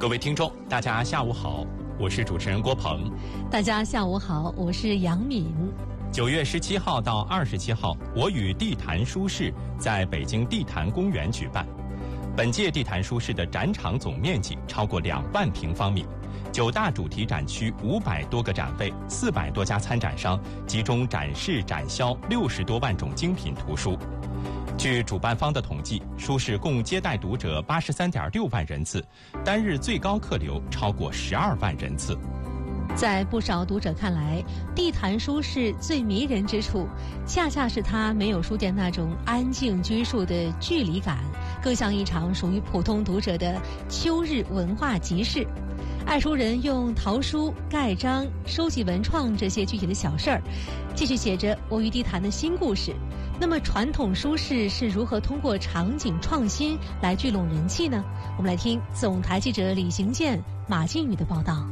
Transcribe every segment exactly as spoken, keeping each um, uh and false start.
各位听众，大家下午好，我是主持人郭鹏。 大家下午好，我是杨敏。 九月十七号到二十七号，我与地坛书市在北京地坛公园举办。本届地坛书市的展场总面积超过两万平方米，九大主题展区五百多个展位，四百多家参展商集中展示展销六十多万种精品图书。据主办方的统计，书市共接待读者八十三点六万人次，单日最高客流超过十二万人次。 在不少读者看来，地坛书市最迷人之处，恰恰是它没有书店那种安静拘束的距离感，更像一场属于普通读者的秋日文化集市。爱书人用淘书、盖章、收集文创这些具体的小事儿，继续写着我与地坛的新故事。那么传统书市是如何通过场景创新来聚拢人气呢？我们来听总台记者李行健、马靖宇的报道。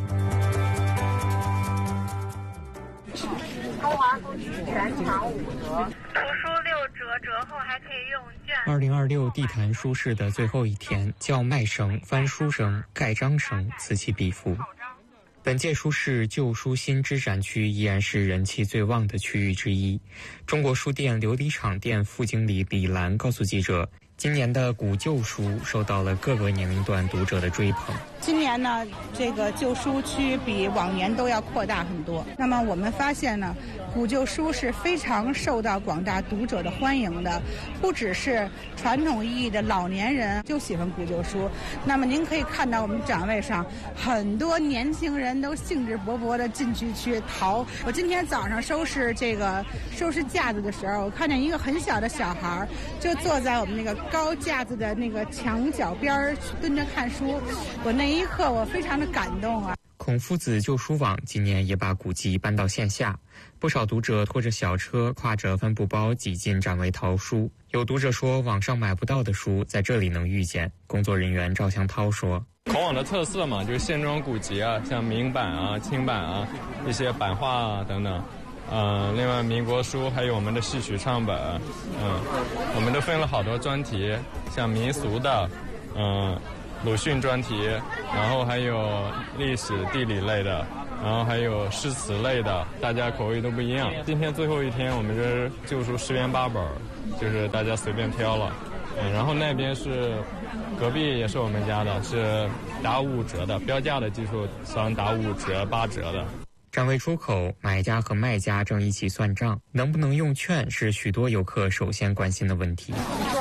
中华书局全场五折，图书六折，折后还可以用券。 二零二六地坛书市的最后一天，叫卖声、翻书声、盖章声此起彼伏。本届书市旧书新知展区依然是人气最旺的区域之一。中国书店琉璃厂店副经理李兰告诉记者，今年的古旧书受到了各个年龄段读者的追捧。 今年呢，这个旧书区比往年都要扩大很多。那么我们发现呢，古旧书是非常受到广大读者的欢迎的，不只是传统意义的老年人就喜欢古旧书。那么您可以看到我们展位上很多年轻人都兴致勃勃地进去去淘。我今天早上收拾这个收拾架子的时候，我看见一个很小的小孩就坐在我们那个高架子的那个墙角边蹲着看书，我那一刻我非常的感动啊。 孔夫子旧书网今年也把古籍搬到线下，不少读者拖着小车，挎着帆布包挤进展位淘书。有读者说，网上买不到的书在这里能遇见。工作人员赵向涛说， 孔网的特色嘛，就是线装古籍啊，像明版啊、清版啊，一些版画啊等等。嗯，另外民国书还有我们的戏曲唱本，嗯，我们都分了好多专题，像民俗的，嗯，鲁迅专题，然后还有历史地理类的，然后还有诗词类的，大家口味都不一样。今天最后一天，我们这旧书十元八本，就是大家随便挑了。嗯，然后那边是隔壁也是我们家的，是打五折的，标价的技术商打五折、八折的。 展位出口，买家和卖家正一起算账，能不能用券是许多游客首先关心的问题。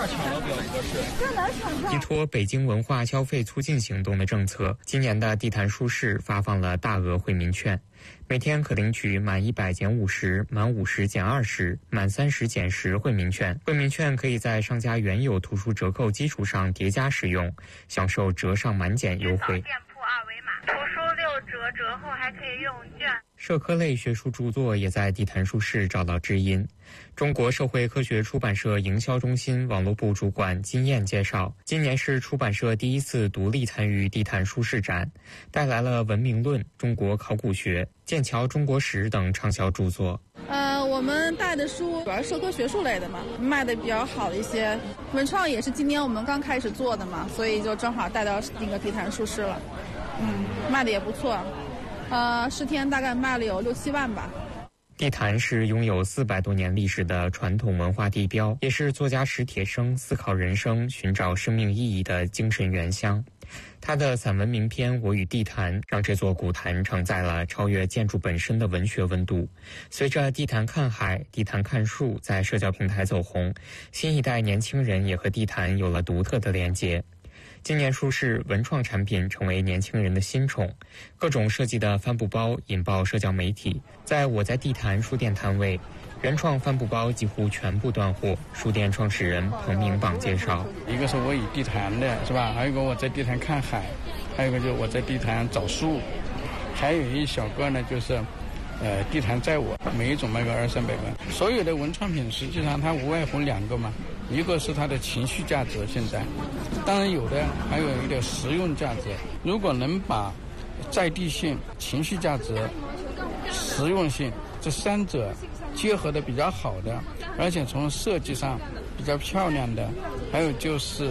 依托北京文化消费促进行动的政策，今年的地坛书市发放了大额惠民券，每天可领取满一百减五十、满五十减二十、满三十减十惠民券。惠民券可以在商家原有图书折扣基础上叠加使用，享受折上满减优惠。 店铺二维码，图书六折，折后还可以用券。 社科类学术著作也在地坛书市找到知音。中国社会科学出版社营销中心网络部主管金燕介绍，今年是出版社第一次独立参与地坛书市展，带来了《文明论》《中国考古学》《剑桥中国史》等畅销著作。 呃，我们带的书主要是社科学术类的嘛，卖的比较好的一些文创也是今年我们刚开始做的嘛，所以就正好带到那个地坛书市了。嗯，卖的也不错。呃，十天大概卖了有六七万吧。 地坛是拥有四百多年历史的传统文化地标，也是作家史铁生思考人生、寻找生命意义的精神原乡。他的散文名篇《我与地坛》让这座古坛承载了超越建筑本身的文学温度。随着地坛看海、地坛看树在社交平台走红，新一代年轻人也和地坛有了独特的连结。今年书市文创产品成为年轻人的新宠，各种设计的帆布包引爆社交媒体。在我在地坛书店摊位，原创帆布包几乎全部断货。书店创始人彭明榜介绍， 一个是我与地坛的是吧，还有一个我在地坛看海，还有一个就是我在地坛找书，还有一小个呢就是呃，地坛在我，每一种卖个二三百万。所有的文创品实际上它无外乎两个嘛，一个是它的情绪价值，现在当然有的还有一点实用价值。如果能把在地性、情绪价值、实用性这三者结合的比较好的，而且从设计上比较漂亮的，还有就是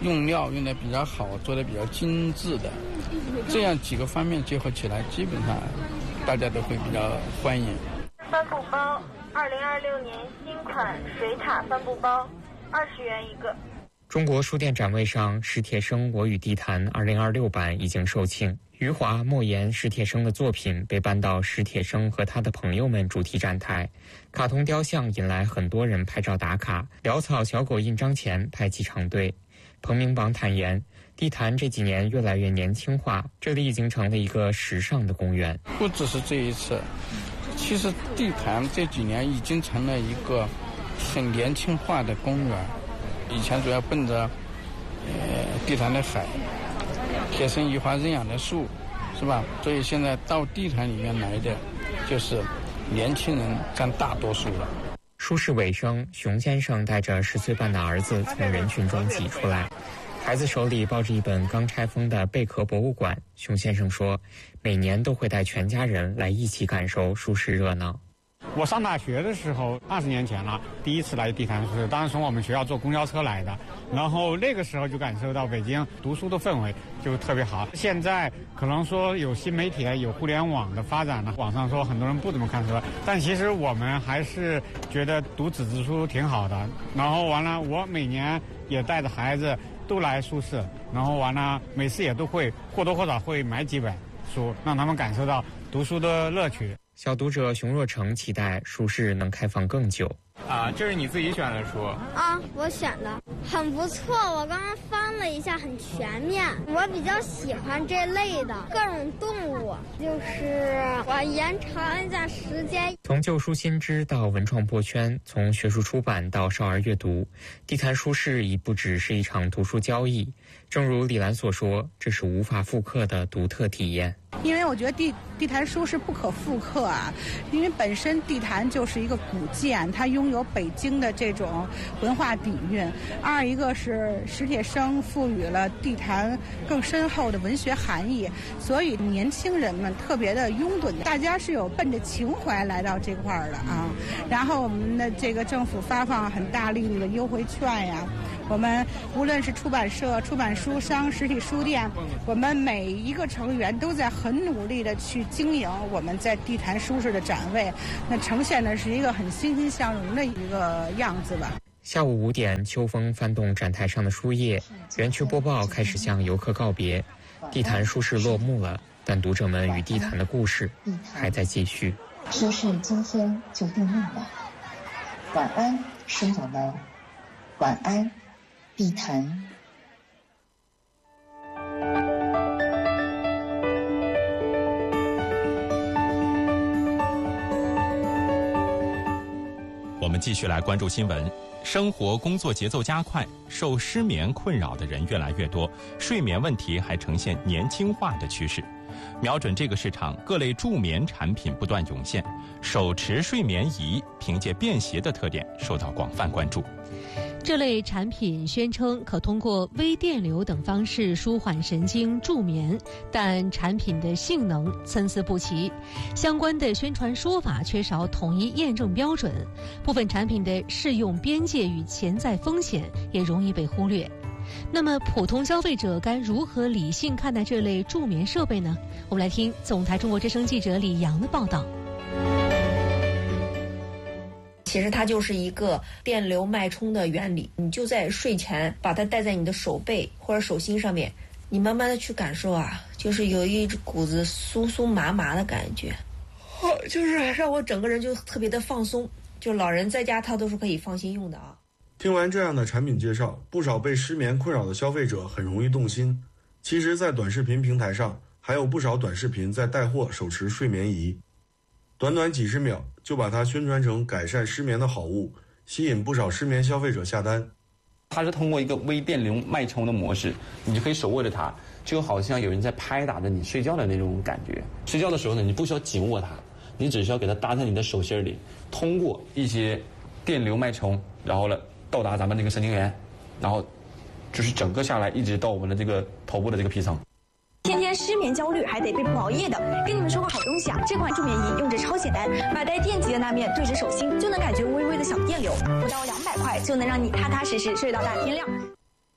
用料用的比较好，做的比较精致的，这样几个方面结合起来，基本上大家都会比较欢迎。 帆布包，二零二六年新款水獭帆布包，二十元一个。 中国书店展位上，史铁生《我与地坛》二零二六版已经售罄。余华、莫言、史铁生的作品被搬到史铁生和他的朋友们主题展台，卡通雕像引来很多人拍照打卡，潦草小狗印章前排起长队。彭明榜坦言，地坛这几年越来越年轻化，这里已经成了一个时尚的公园。 不只是这一次，其实地坛这几年已经成了一个很年轻化的公园。以前主要奔着呃地坛的海，铁生余华认养的树，是吧？所以现在到地坛里面来的，就是年轻人占大多数了。 书市尾声，熊先生带着十岁半的儿子从人群中挤出来，孩子手里抱着一本刚拆封的贝壳博物馆。熊先生说，每年都会带全家人来一起感受书市热闹。 我上大学的时候，二十年前了，第一次来地坛书市，当时从我们学校坐公交车来的，然后那个时候就感受到北京读书的氛围就特别好。现在可能说有新媒体、有互联网的发展了，网上说很多人不怎么看书，但其实我们还是觉得读纸质书挺好的。然后完了，我每年也带着孩子都来书市，然后完了每次也都会或多或少会买几本书，让他们感受到读书的乐趣。 小读者熊若成期待书市能开放更久。 啊，这是你自己选的书啊？我选的，很不错。我刚刚翻了一下，很全面。我比较喜欢这类的各种动物，就是我延长一下时间。 从旧书新知到文创破圈，从学术出版到少儿阅读，地坛书市已不只是一场读书交易。正如李兰所说，这是无法复刻的独特体验。 因为我觉得地地坛书是不可复刻啊，因为本身地坛就是一个古建，它拥有北京的这种文化底蕴。二一个是史铁生赋予了地坛更深厚的文学含义，所以年轻人们特别的拥趸，大家是有奔着情怀来到这块儿的啊。然后我们的这个政府发放很大力度的优惠券呀，我们无论是出版社、出版书商、实体书店，我们每一个成员都在很努力的去经营我们在地坛书市的展位，那呈现的是一个很欣欣向荣的一个样子吧。 下午五点，秋风翻动展台上的书页，园区播报开始向游客告别，地坛书市落幕了，但读者们与地坛的故事还在继续。 书市今天就定幕了，晚安，书友们，晚安，地坛。 我们继续来关注新闻。生活工作节奏加快，受失眠困扰的人越来越多，睡眠问题还呈现年轻化的趋势。瞄准这个市场，各类助眠产品不断涌现。手持睡眠仪凭借便携的特点受到广泛关注。 这类产品宣称可通过微电流等方式舒缓神经助眠，但产品的性能参差不齐，相关的宣传说法缺少统一验证标准，部分产品的适用边界与潜在风险也容易被忽略。那么普通消费者该如何理性看待这类助眠设备呢？我们来听总台中国之声记者李阳的报道。 其实它就是一个电流脉冲的原理，你就在睡前把它戴在你的手背或者手心上面，你慢慢的去感受啊，就是有一股子酥酥麻麻的感觉，就是让我整个人就特别的放松，就老人在家他都是可以放心用的啊。 听完这样的产品介绍，不少被失眠困扰的消费者很容易动心。其实在短视频平台上还有不少短视频在带货手持睡眠仪，短短几十秒就把它宣传成改善失眠的好物，吸引不少失眠消费者下单。 它是通过一个微电流脉冲的模式，你就可以手握着它，就好像有人在拍打着你睡觉的那种感觉。睡觉的时候呢，你不需要紧握它，你只需要给它搭在你的手心里，通过一些电流脉冲，然后呢到达咱们这个神经元，然后就是整个下来一直到我们的这个头部的这个皮层。 天天失眠焦虑还得被迫熬夜的，跟你们说个好东西啊！这款助眠仪用着超简单，把带电极的那面对着手心，就能感觉微微的小电流，不到两百块就能让你踏踏实实睡到大天亮。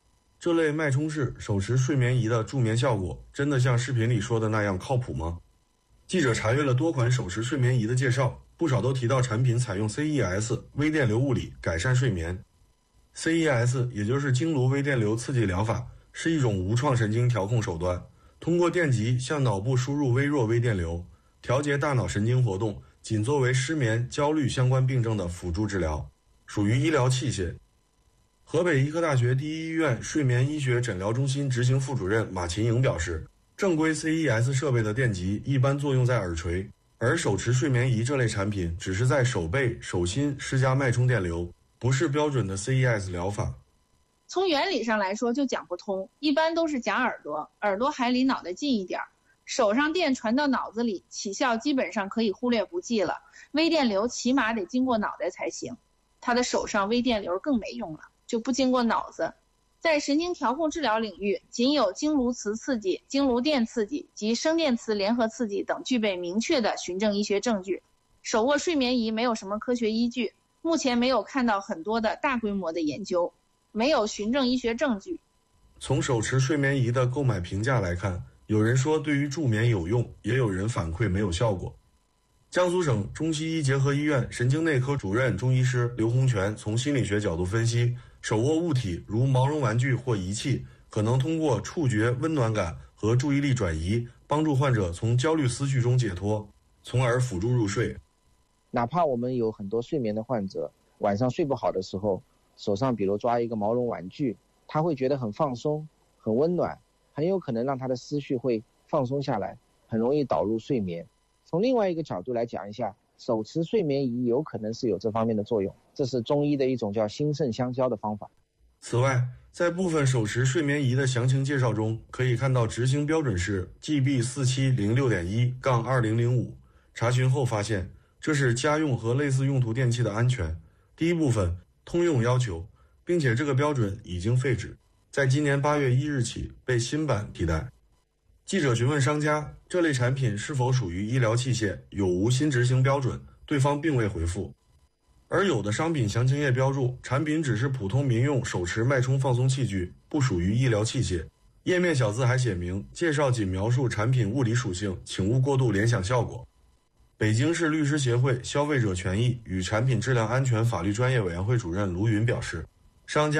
这类脉冲式手持睡眠仪的助眠效果真的像视频里说的那样靠谱吗？记者查阅了多款手持睡眠仪的介绍，不少都提到产品采用 C E S 微电流物理改善睡眠。C E S 也就是经颅微电流刺激疗法，是一种无创神经调控手段，通过电极向脑部输入微弱微电流，调节大脑神经活动，仅作为失眠、焦虑相关病症的辅助治疗，属于医疗器械。河北医科大学第一医院睡眠医学诊疗中心执行副主任马琴颖表示，正规 C E S 设备的电极一般作用在耳垂，而手持睡眠仪这类产品只是在手背、手心施加脉冲电流，不是标准的 C E S 疗法。 从原理上来说就讲不通，一般都是夹耳朵，耳朵还离脑袋近一点，手上电传到脑子里，起效基本上可以忽略不计了，微电流起码得经过脑袋才行，他的手上微电流更没用了，就不经过脑子。在神经调控治疗领域，仅有经颅磁刺激、经颅电刺激及声电磁联合刺激等具备明确的循证医学证据。手握睡眠仪没有什么科学依据，目前没有看到很多的大规模的研究，没有循证医学证据。 从手持睡眠仪的购买评价来看，有人说对于助眠有用，也有人反馈没有效果。江苏省中西医结合医院神经内科主任中医师刘洪全从心理学角度分析，手握物体如毛绒玩具或仪器，可能通过触觉温暖感和注意力转移，帮助患者从焦虑思绪中解脱，从而辅助入睡。 哪怕我们有很多睡眠的患者，晚上睡不好的时候，手上比如抓一个毛绒玩具，他会觉得很放松、很温暖，很有可能让他的思绪会放松下来，很容易导入睡眠。从另外一个角度来讲一下，手持睡眠仪有可能是有这方面的作用，这是中医的一种叫心肾相交的方法。 此外，在部分手持睡眠仪的详情介绍中，可以看到执行标准是 G B 四七零六点一杠二零零五，查询后发现这是家用和类似用途电器的安全第一部分通用要求，并且这个标准已经废止，在今年八月一日起被新版替代。记者询问商家这类产品是否属于医疗器械，有无新执行标准，对方并未回复。而有的商品详情页标注产品只是普通民用手持脉冲放松器具，不属于医疗器械。页面小字还写明介绍仅描述产品物理属性，请勿过度联想效果。北京市律师协会消费者权益与产品质量安全法律专业委员会主任卢云表示，商家